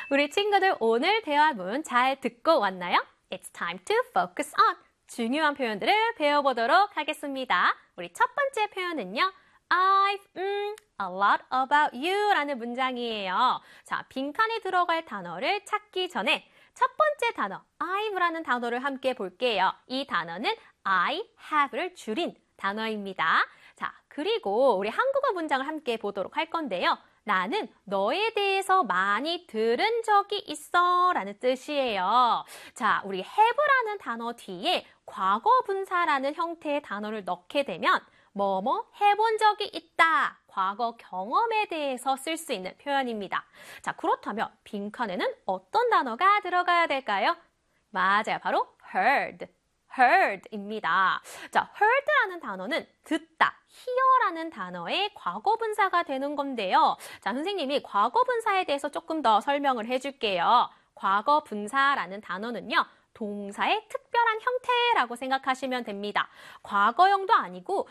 우리 친구들 오늘 대화문 잘 듣고 왔나요? It's time to focus on. 중요한 표현들을 배워보도록 하겠습니다. 우리 첫 번째 표현은요. I've a lot about you 라는 문장이에요. 자, 빈칸에 들어갈 단어를 찾기 전에 첫 번째 단어, I've라는 단어를 함께 볼게요. 이 단어는 I have를 줄인 단어입니다. 자, 그리고 우리 한국어 문장을 함께 보도록 할 건데요. 나는 너에 대해서 많이 들은 적이 있어 라는 뜻이에요. 자, 우리 have라는 단어 뒤에 과거 분사라는 형태의 단어를 넣게 되면 뭐뭐 해본 적이 있다. 과거 경험에 대해서 쓸 수 있는 표현입니다. 자, 그렇다면 빈칸에는 어떤 단어가 들어가야 될까요? 맞아요. 바로 heard입니다. 자, heard라는 단어는 듣다, hear라는 단어의 과거 분사가 되는 건데요. 자, 선생님이 과거 분사에 대해서 조금 더 설명을 해줄게요. 과거 분사라는 단어는요. 동사의 특별한 형태라고 생각하시면 됩니다. 과거형도 아니고